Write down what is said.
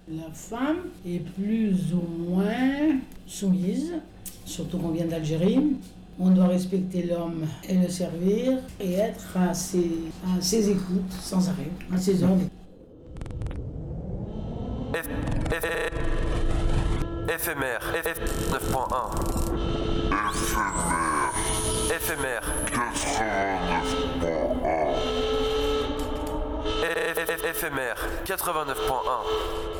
La femme est plus ou moins soumise, surtout qu'on vient d'Algérie. On doit respecter l'homme et le servir et être à ses écoutes sans arrêt, à ses ordres. Éphémère 9.1. Éphémère 89.1. Éphémère 89.1.